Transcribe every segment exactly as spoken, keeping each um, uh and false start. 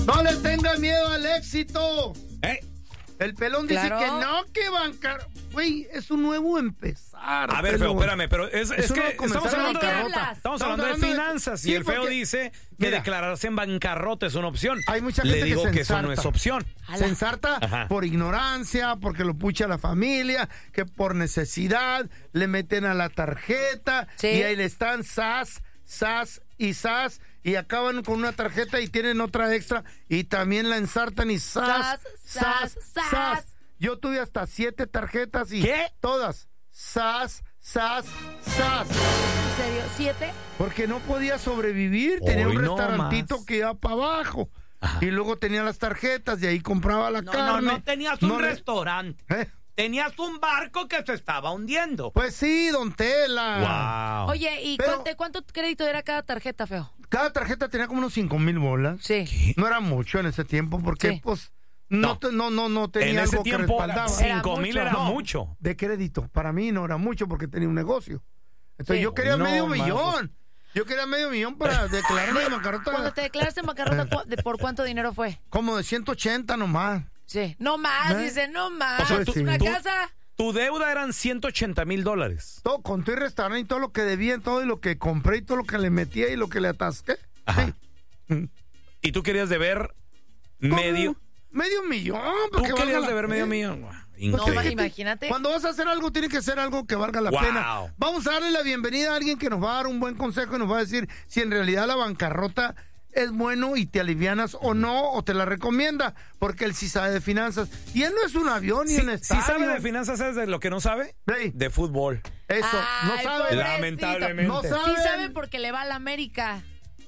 No le tenga miedo al éxito. ¿Eh? El pelón dice Claro. que no, que bancar... Güey, es un nuevo empezar. A ver, pelón. feo, espérame, pero es, es Eso no que va a comenzar estamos en hablando, de, bancarrota. estamos hablando de finanzas Sí, y el feo porque- dice que Mira, declararse en bancarrota es una opción. hay mucha Le gente que digo se que eso no ensarta. es opción. Se ensarta Ajá. por ignorancia, porque lo pucha la familia, que por necesidad le meten a la tarjeta Sí. y ahí le están sas, sas y sas y acaban con una tarjeta y tienen otra extra y también la ensartan y sas, Sas, sas, sas, sas. sas. Yo tuve hasta siete tarjetas y ¿Qué? todas sas, sas, sas. ¿En serio? ¿Siete? Porque no podía sobrevivir, tenía Hoy un no restaurantito más. que iba para abajo. Ajá. Y luego tenía las tarjetas y ahí compraba la No, carne. no, no tenías un No le- restaurante. ¿Eh? Tenías un barco que se estaba hundiendo. Pues sí, don Tela. Wow. Oye, ¿y Pero- cuánto, cuánto crédito era cada tarjeta, feo? Cada tarjeta tenía como unos cinco mil bolas. Sí. No era mucho en ese tiempo porque, Sí. pues, no, No. te- no, no, no tenía En ese algo que tiempo, respaldaba. cinco mil Era era No, mucho. De crédito. Para mí no era mucho porque tenía un negocio. Entonces Sí. yo quería No, medio más. millón. Yo quería medio millón para declararme de bancarrota. Cuando te declaraste en bancarrota, ¿cu- de- ¿por cuánto dinero fue? Como de ciento ochenta nomás. Sí. No más, ¿Eh? dice, no más. O sea, tú- ¿Una tú- casa? Tu deuda eran ciento ochenta mil dólares. Todo, con todo el restaurante y todo lo que debía, todo y lo que compré y todo lo que le metía y lo que le atasqué. Ajá. Sí. Y tú querías deber ¿Cómo? medio. Medio millón. ¿Tú porque valga querías la deber medio pena. millón? Wow, No, increíble. imagínate. Cuando vas a hacer algo, tiene que ser algo que valga la Wow. pena. Vamos a darle la bienvenida a alguien que nos va a dar un buen consejo y nos va a decir si en realidad la bancarrota es bueno y te alivianas o no, o te la recomienda, porque él sí sabe de finanzas. Y él no es un avión ni Sí, un sí estadio. sabe de finanzas, ¿sabes de lo que no sabe? Sí. De fútbol. Eso, no Ay, sabe. pobrecito. Lamentablemente. No sabe. Sí sabe porque le va a la América.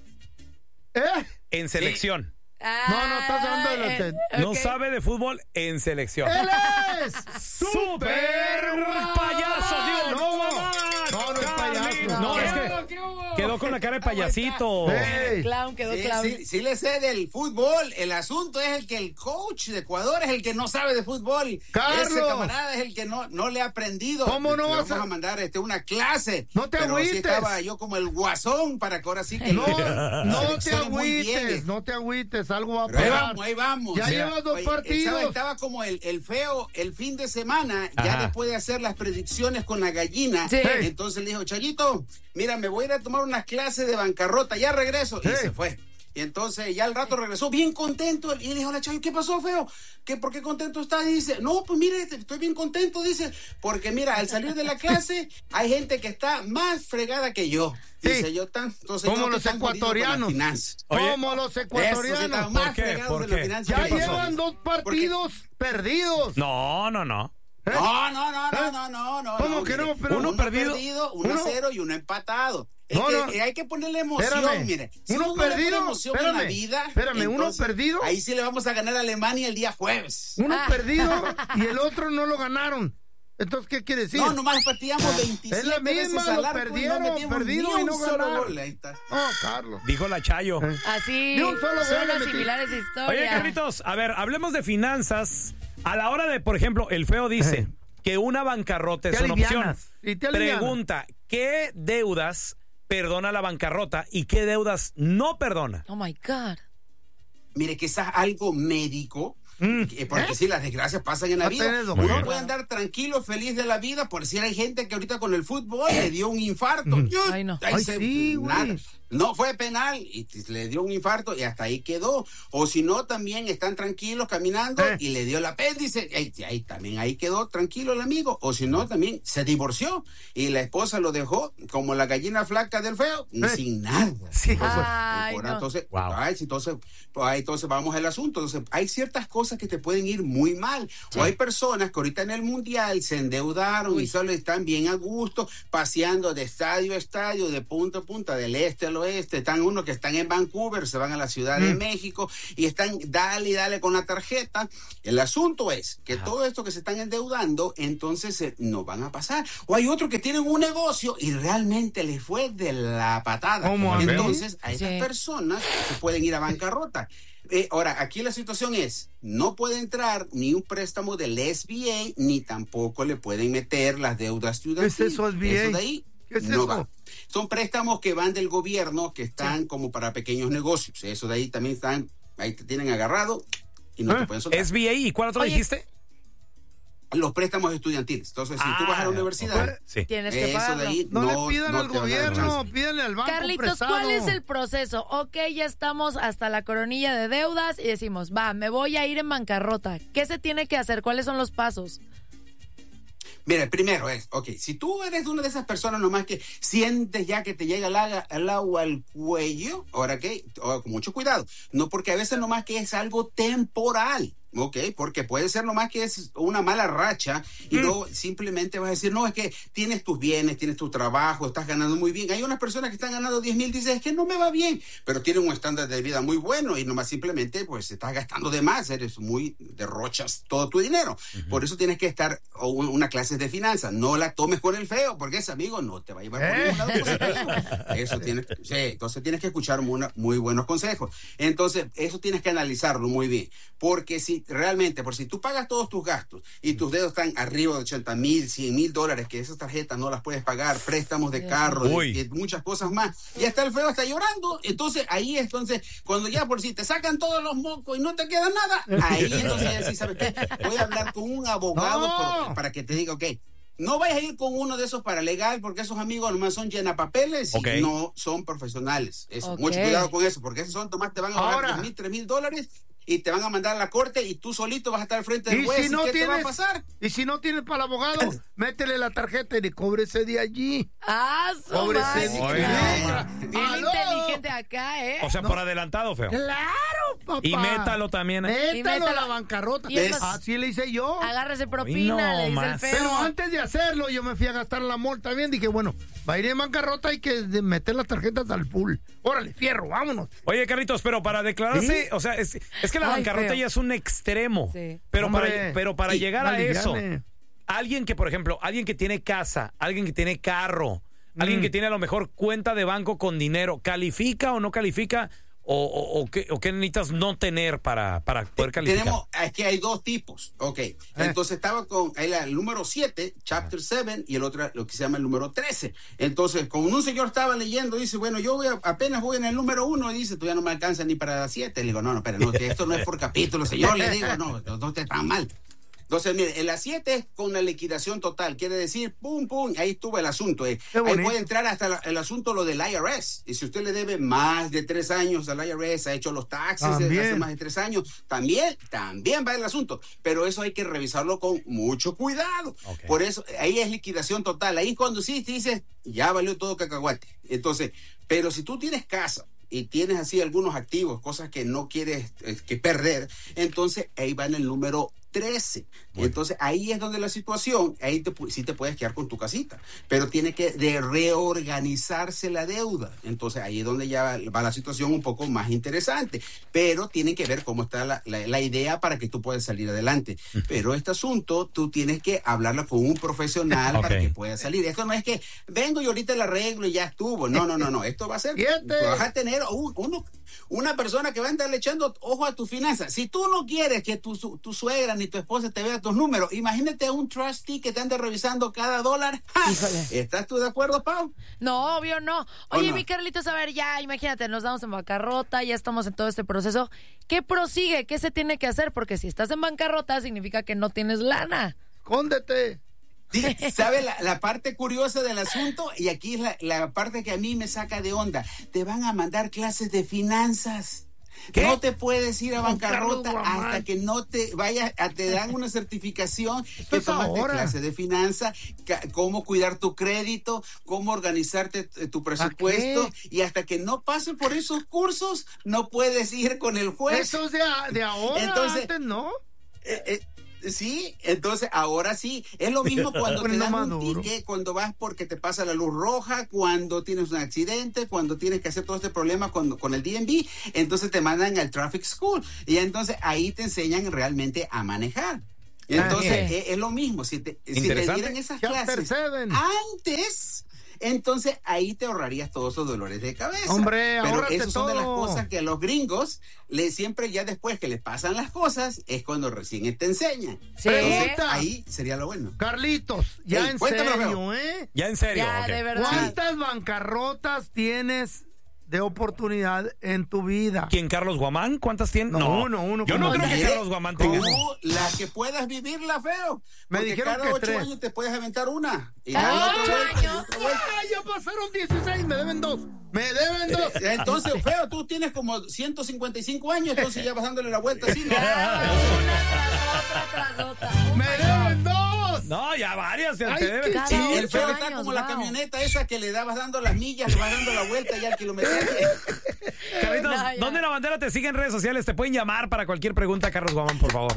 ¿Eh? En selección. No, no, estás hablando de los Ah, que- eh, No ok. sabe de fútbol en selección. ¡Él es! ¡Super payaso! Digo, no, mamá. No, no es payaso. No, es que quedó con la cara de payasito. Ey. Clown, quedó Sí, clown. sí, sí le sé del fútbol. El asunto es el que el coach de Ecuador es el que no sabe de fútbol. Carlos. Ese camarada es el que no, no le ha aprendido. ¿Cómo no Le vas vamos a- a mandar este, una clase. No te Pero sí agüites. estaba yo como el guasón para que ahora sí que No, no te seleccione muy bien. agüites, no te agüites, algo va a Pero ahí pasar. vamos, ahí vamos. Ya Mira, llevas dos oye, partidos. Estaba, estaba como el, el feo el fin de semana, Ajá. ya después de hacer las predicciones con la gallina. Sí. Entonces le dijo, Chayito, mira, me voy a ir a tomar unas clases de bancarrota, ya regreso. Y Sí. se fue. Y entonces ya al rato regresó bien contento. Y le dijo a la Chayo, ¿qué pasó, feo? ¿Qué, ¿Por qué contento estás? Y dice, no, pues mire, estoy bien contento, dice, porque mira, al salir de la clase hay gente que está más fregada que yo. Sí. Dice yo, tan, entonces Como yo los estoy tan jodido con las ecuatorianos. finanzas. Oye, Como los Eso, que ecuatorianos. están más ¿Por qué? fregados ¿Por de las qué? finanzas Ya que pasó? llevan dos partidos perdidos. No, no, no. ¿Eh? No, no, no, no, no, no, no. ¿Cómo no, que no? mire, Pero- uno, Uno perdido, perdido, uno, uno- a cero y uno empatado. Es No, que no. eh, hay que ponerle emoción, Espérame. mire. Si Uno uno le pone perdido, emoción en la espérame, vida, espérame, uno entonces, perdido. Ahí sí le vamos a ganar a Alemania el día jueves. Uno Ah. perdido y el otro no lo ganaron. Entonces, ¿qué quiere decir? No, nomás partíamos veintisiete Es la misma, veces al lo arco perdieron, y no metimos perdido ni y no un solo ganaron. gol. Ahí está. Oh, Carlos. Dijo la Chayo. Eh. Así Ni un solo gol son le las metí. similares historias. Oye, Carlitos, a ver, hablemos de finanzas. A la hora de, por ejemplo, el feo dice Eh. que una bancarrota Te es una opción. alivianas, y te alivianas. Pregunta, ¿qué deudas perdona la bancarrota y qué deudas no perdona? Oh my God. Mire, quizás algo médico. Mm. que- Porque sí, las desgracias pasan en la No vida. tenés Uno doctor. puede andar tranquilo, feliz de la vida, por si hay gente que ahorita con el fútbol le dio un infarto. Mm. Ay, no. Ay, sí, güey. nada. No fue penal y t- le dio un infarto y hasta ahí quedó. O si no, también están tranquilos caminando Eh. y le dio el apéndice. Ahí, ahí también ahí quedó tranquilo el amigo. O si no, también se divorció y la esposa lo dejó como la gallina flaca del feo, Eh. sin nada. Sí, Entonces, Ay, por- no. entonces, Wow. ay, sí, entonces, pues, ahí entonces vamos al asunto. Entonces, hay ciertas cosas que te pueden ir muy mal. O hay personas que ahorita en el mundial se endeudaron y solo están bien a gusto, paseando de estadio a estadio, de punta a punta, del este al oeste. Están unos que están en Vancouver, se van a la Ciudad de México y están dale y dale con la tarjeta. El asunto es que todo esto que se están endeudando, entonces eh, no van a pasar. O hay otros que tienen un negocio y realmente les fue de la patada. ¿Cómo, amigo? Entonces, a esas Sí. personas se pueden ir a bancarrota. Eh, ahora, aquí la situación es, no puede entrar ni un préstamo del S B A, ni tampoco le pueden meter las deudas estudiantiles. ¿Qué es eso, S B A? Eso de ahí ¿Qué es no eso? va. Son préstamos que van del gobierno, que están como para pequeños negocios. Eso de ahí también están ahí te tienen agarrado y no ¿Eh? te pueden soltar. S B A, ¿y cuál otro Oye, dijiste? Los préstamos estudiantiles. Entonces, si Ah, tú vas a la universidad, pues, Sí. Tienes que eso de pagarlo. ahí No, no, le pidan no al te van a dar gobierno, chance. pídanle al banco Carlitos, prestado. ¿cuál es el proceso? Ok, ya estamos hasta la coronilla de deudas y decimos, va, me voy a ir en bancarrota. ¿Qué se tiene que hacer? ¿Cuáles son los pasos? Mira, el primero es, ok, si tú eres una de esas personas nomás que sientes ya que te llega el agua, el agua al cuello, ahora que, oh, con mucho cuidado, no porque a veces nomás que es algo temporal. Ok, porque puede ser nomás que es una mala racha y mm. no simplemente vas a decir, no, es que tienes tus bienes, tienes tu trabajo, estás ganando muy bien. Hay unas personas que están ganando diez mil, dicen, es que no me va bien, pero tienen un estándar de vida muy bueno y nomás simplemente pues estás gastando de más, eres muy, derrochas todo tu dinero. Uh-huh. Por eso tienes que estar o una clase de finanzas, no la tomes con el feo, porque ese amigo no te va a llevar por ningún lado positivo. Eso tienes, sí, entonces tienes que escuchar muy, muy buenos consejos. Entonces, eso tienes que analizarlo muy bien, porque si realmente, por si tú pagas todos tus gastos y tus deudas están arriba de ochenta mil, cien mil dólares, que esas tarjetas no las puedes pagar, préstamos de carro, de, de muchas cosas más, y hasta el feo está llorando, entonces ahí entonces, cuando ya por si te sacan todos los mocos y no te queda nada, ahí entonces ya sí, ¿sabes qué? Voy a hablar con un abogado no. por, para que te diga, ok, no vayas a ir con uno de esos paralegal, porque esos amigos nomás son llenapapeles okay. y no son profesionales. Eso, okay. Mucho cuidado con eso, porque esos son, nomás te van a ahorrar dos mil, tres mil dólares y te van a mandar a la corte y tú solito vas a estar al frente del juez. Si no ¿Y qué tienes, te va a pasar? Y si no tienes para el abogado, métele la tarjeta y le cóbrese de allí. Ah, cóbrese de allí. Bien inteligente acá, ¿eh? O sea, no. por adelantado, feo. Claro, papá. Y métalo también. ¿eh? Métalo, y métalo a la bancarrota. Así le hice yo. Agárrese propina, no, le dice más. el feo. Pero antes de hacerlo, yo me fui a gastar la multa bien. Dije, bueno, va a ir en bancarrota, hay que meter las tarjetas al pool. Órale, fierro, vámonos. Oye, Carlitos, pero para declararse, ¿sí? O sea, es, es que la Ay, bancarrota feo. ya es un extremo. Sí. Pero, para, pero para sí, llegar a eso, alguien que, por ejemplo, alguien que tiene casa, alguien que tiene carro, mm. alguien que tiene a lo mejor cuenta de banco con dinero, ¿califica o no califica? O, o, o, qué, o qué necesitas no tener para, para poder calificar. Tenemos, es que hay dos tipos, ok. Eh. Entonces estaba con el, el número siete, chapter siete, y el otro, lo que se llama el número trece. Entonces, como un señor estaba leyendo, dice, bueno, yo voy a, apenas voy en el número uno, y dice, tú ya no me alcanzas ni para siete. Le digo, no, no, espera, no, esto no es por capítulo, señor, le digo, no, no, no te tan mal. Entonces, mire, en la siete es con la liquidación total, quiere decir, pum, pum, ahí estuvo el asunto. Eh. Ahí puede entrar hasta la, el asunto lo del I R S. Y si usted le debe más de tres años al I R S, ha hecho los taxes hace más de tres años, también, también va el asunto. Pero eso hay que revisarlo con mucho cuidado. Okay. Por eso, ahí es liquidación total. Ahí cuando sí te dices, ya valió todo cacahuate. Entonces, pero si tú tienes casa y tienes así algunos activos, cosas que no quieres eh, que perder, entonces ahí va en el número trece. Bueno. Entonces ahí es donde la situación, ahí te, sí te puedes quedar con tu casita, pero tiene que de reorganizarse la deuda. Entonces ahí es donde ya va la situación un poco más interesante, pero tienen que ver cómo está la, la, la idea para que tú puedas salir adelante. Pero este asunto tú tienes que hablarlo con un profesional okay. para que puedas salir. Esto no es que vengo y ahorita lo arreglo y ya estuvo. No, no, no, no. Esto va a ser, vas a tener un, uno, una persona que va a estar echando ojo a tus finanzas. Si tú no quieres que tu, tu, tu suegra ni tu esposa te vea tus números, imagínate a un trustee que te ande revisando cada dólar. ¿Estás tú de acuerdo, Pau? No, obvio no. Oye, no? mi Carlitos, a ver, ya, imagínate, nos damos en bancarrota, ya estamos en todo este proceso. ¿Qué prosigue? ¿Qué se tiene que hacer? Porque si estás en bancarrota significa que no tienes lana. Escóndete. Sí, ¿sabe la, la parte curiosa del asunto? Y aquí es la, la parte que a mí me saca de onda. Te van a mandar clases de finanzas. ¿Qué? No te puedes ir a bancarrota hasta que no te vayas, a, te dan una certificación que tomaste clases de finanzas, cómo cuidar tu crédito, cómo organizarte tu presupuesto, y hasta que no pases por esos cursos no puedes ir con el juez. Eso es de, de ahora, entonces, antes no. Eh, eh, Sí, entonces ahora sí, es lo mismo cuando te dan un ticket, cuando vas porque te pasa la luz roja, cuando tienes un accidente, cuando tienes que hacer todo este problema con, con el D M V, entonces te mandan al Traffic School y entonces ahí te enseñan realmente a manejar. Entonces ah, es, es lo mismo, si te, si te dieran esas clases antes, entonces ahí te ahorrarías todos esos dolores de cabeza. Hombre, pero esas son todo. de las cosas que a los gringos le siempre ya después que les pasan las cosas es cuando recién te enseñan. Sí. Entonces, ahí sería lo bueno. Carlitos, ya hey, en serio, ¿eh? Ya en serio. Ya, okay. de verdad. ¿Cuántas bancarrotas tienes de oportunidad en tu vida. ¿Quién, Carlos Guamán? ¿Cuántas tiene? No, no, uno, uno. Yo no creo que ¿Eh? Carlos Guamán tenga. Tú, la que puedas vivirla, feo. Me Porque dijeron cada que ocho tres. años te puedes aventar una. Y ¡Ay, hay otra vuelta, y años! otra vuelta. ¡Ay, ya pasaron dieciséis! Me deben dos. Me deben dos. Entonces, feo, tú tienes como ciento cincuenta y cinco años, entonces ya vas dándole la vuelta así, ¿no? Una tras otra, tras otra. Oh ¡Me my deben dos! No, ya varias. Te Ay, deben. qué Cada Sí, ocho el feo está años, como la wow. camioneta esa que le dabas dando las millas, le vas dando la vuelta ya al kilometraje. Carlitos, No, ya. ¿dónde la bandera te sigue en redes sociales? Te pueden llamar para cualquier pregunta, Carlos Guamán, por favor.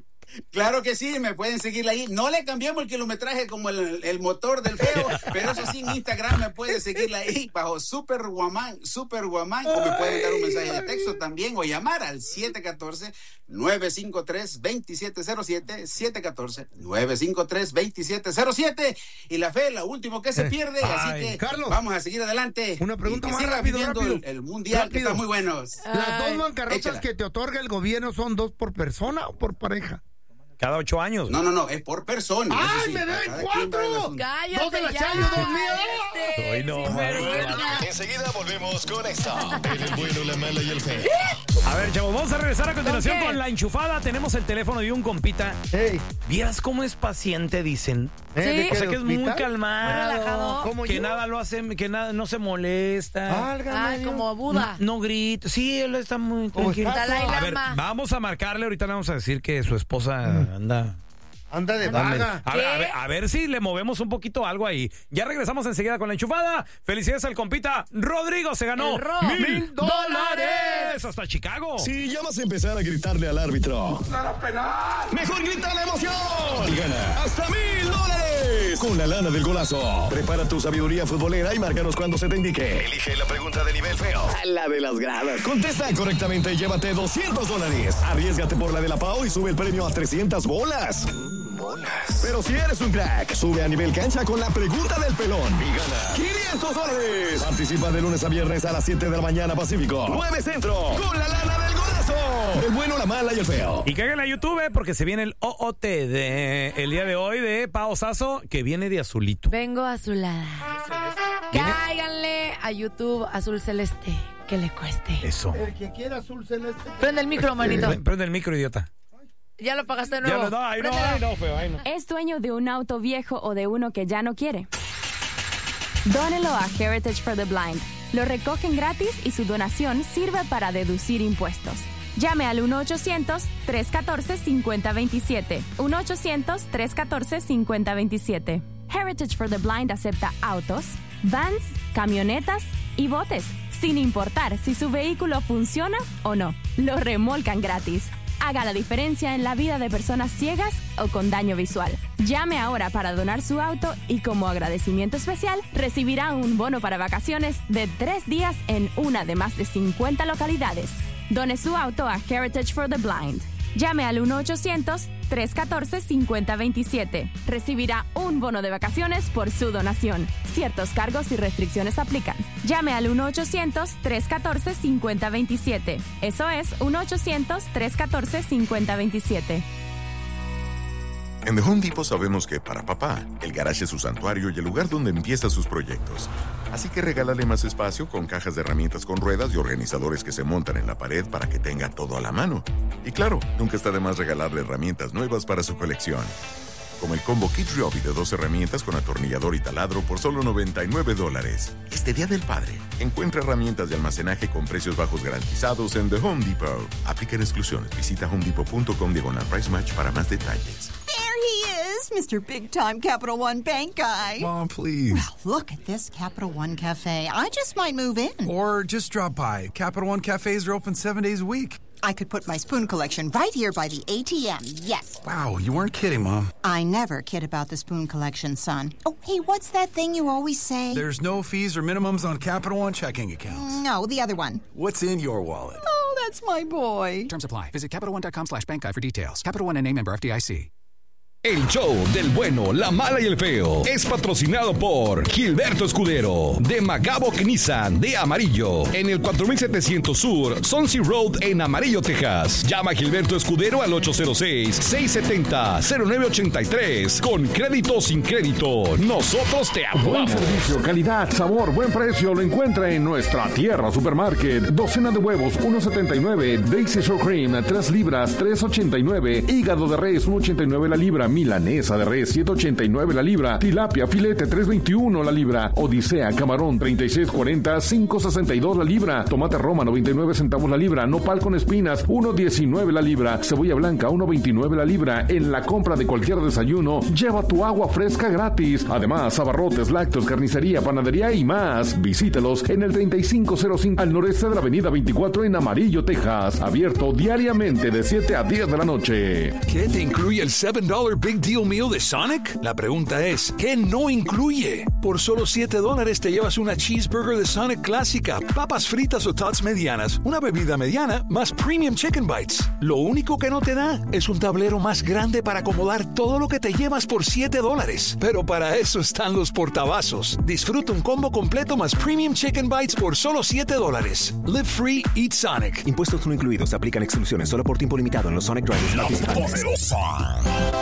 Claro que sí, me pueden seguir ahí. No le cambiamos el kilometraje como el, el motor del feo, pero eso sí, en Instagram me pueden seguir ahí bajo Super Guamán, Super Guamán, o me pueden dar un mensaje de texto también o llamar al siete uno cuatro, nueve cinco tres, dos siete cero siete, siete uno cuatro, nueve cinco tres, dos siete cero siete. Y la fe, lo último que se pierde, Ay, así que Carlos, vamos a seguir adelante. una pregunta Y que más siga rápido, viviendo rápido. El, el mundial, que Rápido. está muy buenos. ¿Las Ay, dos bancarrotas échala. que te otorga el gobierno son dos por persona o por pareja? Cada ocho años. No, no, no, es por persona. eso ¡Ay, sí, me a deben cada quien va el cuatro! asunto. Cállate Dos de la ya, Chayo, dos mías. este, Ay, no, sinvergüenza. Enseguida volvemos con esta. En el bueno, la mala y el feo. A ver, chavos, vamos a regresar a continuación ¿Con qué? con la enchufada. Tenemos el teléfono de un compita. Hey, ¿Vieras cómo es paciente, dicen? ¿eh? ¿De Sí. qué, O sea, de que es muy hospital? calmado. Muy relajado. ¿Cómo Que yo? nada lo hace, que nada, no se molesta. Válgame Ay, Dios. como Buda. No grita. Sí, él está muy ¿Cómo tranquilo. está? Dalai A ver, Lama. vamos a marcarle. Ahorita le vamos a decir que su esposa anda. Anda de anda- vaga. A ver, a, ¿Qué? ver, a ver si le movemos un poquito algo ahí. Ya regresamos enseguida con la enchufada. Felicidades al compita. Rodrigo se ganó El Ro. mil ¡Mil dólares hasta Chicago. Si ya vas a empezar a gritarle al árbitro, mejor grita la emoción y gana hasta mil dólares con la lana del golazo. Prepara tu sabiduría futbolera y márcanos cuando se te indique. Elige la pregunta de nivel feo, la de las gradas. Contesta correctamente y llévate doscientos dólares. Arriésgate por la de la Pau y sube el premio a trescientas bolas. Bolas. Pero si eres un crack, sube a nivel cancha con la pregunta del pelón y gana quinientos dólares. Participa de lunes a viernes a las siete de la mañana Pacífico, nueve Centro, con la lana del golazo. El bueno, la mala y el feo. Y cáiganle a YouTube eh, porque se viene el O O T de el día de hoy de Pao Sasso, que viene de azulito. Vengo azulada. Cáiganle a YouTube Azul Celeste, que le cueste. Eso. El que quiera azul celeste. Prende el micro, manito. Pre- Prende el micro, idiota. Ya lo pagaste de Ya nuevo. no, no, ahí no, Préndelo. ahí no, feo, ahí no. ¿Es dueño de un auto viejo o de uno que ya no quiere? Dónelo a Heritage for the Blind. Lo recogen gratis y su donación sirve para deducir impuestos. Llame al uno ochocientos, tres uno cuatro, cinco cero dos siete. uno ochocientos, tres uno cuatro, cinco cero dos siete. Heritage for the Blind acepta autos, vans, camionetas y botes, sin importar si su vehículo funciona o no. Lo remolcan gratis. Haga la diferencia en la vida de personas ciegas o con daño visual. Llame ahora para donar su auto y como agradecimiento especial recibirá un bono para vacaciones de tres días en una de más de cincuenta localidades. Done su auto a Heritage for the Blind. Llame al uno ochocientos, tres uno cuatro, cinco cero dos siete. Recibirá un bono de vacaciones por su donación. Ciertos cargos y restricciones aplican. Llame al uno ochocientos, tres uno cuatro, cinco cero dos siete. Eso es uno ochocientos, tres uno cuatro, cinco cero dos siete. En The Home Depot sabemos que para papá, el garage es su santuario y el lugar donde empieza sus proyectos. Así que regálale más espacio con cajas de herramientas con ruedas y organizadores que se montan en la pared para que tenga todo a la mano. Y claro, nunca está de más regalarle herramientas nuevas para su colección. Como el combo Kit Ryobi de dos herramientas con atornillador y taladro por solo noventa y nueve dólares. Este Día del Padre, encuentra herramientas de almacenaje con precios bajos garantizados en The Home Depot. Aplican exclusiones. Visita homedepot.com diagonal price match para más detalles. There he is, Mister Big Time Capital One Bank guy. Mom, please. Well, look at this Capital One Cafe. I just might move in. Or just drop by. Capital One cafes are open seven days a week. I could put my spoon collection right here by the A T M, yes. Wow, you weren't kidding, Mom. I never kid about the spoon collection, son. Oh, hey, what's that thing you always say? There's no fees or minimums on Capital One checking accounts. No, the other one. What's in your wallet? Oh, that's my boy. Terms apply. Visit CapitalOne.com slash bank guide for details. Capital One and a member F D I C. El show del bueno, la mala y el feo es patrocinado por Gilberto Escudero de Magavoc Nissan de Amarillo en el cuatro mil setecientos Sur, Swansea Road en Amarillo, Texas. Llama a Gilberto Escudero al ocho cero seis, seis siete cero, cero nueve ocho tres. Con crédito o sin crédito, nosotros te Buen ayudamos. servicio, calidad, sabor, buen precio lo encuentra en nuestra tierra supermarket. Docena de huevos, uno setenta y nueve. Daisy Shore Cream, tres libras, tres ochenta y nueve. Hígado de res, uno ochenta y nueve la libra. Milanesa de res, siete ochenta y nueve la libra. Tilapia, filete, tres veintiuno la libra. Odisea, camarón, treinta y seis cuarenta, cinco sesenta y dos la libra. Tomate Roma, noventa y nueve centavos la libra. Nopal con espinas, uno diecinueve la libra. Cebolla blanca, uno veintinueve la libra. En la compra de cualquier desayuno, lleva tu agua fresca gratis. Además, abarrotes, lácteos, carnicería, panadería y más. Visítelos en el treinta y cinco cero cinco al noreste de la avenida veinticuatro en Amarillo, Texas. Abierto diariamente de siete a diez de la noche. ¿Qué te incluye el siete dólares Big Deal Meal de Sonic? La pregunta es, ¿qué no incluye? Por solo siete dólares te llevas una cheeseburger de Sonic clásica, papas fritas o tots medianas, una bebida mediana, más premium chicken bites. Lo único que no te da es un tablero más grande para acomodar todo lo que te llevas por siete dólares. Pero para eso están los portavasos. Disfruta un combo completo más premium chicken bites por solo siete dólares. Live free, eat Sonic. Impuestos no incluidos. Se aplican exclusiones solo por tiempo limitado en los Sonic Drivers. La poderosa.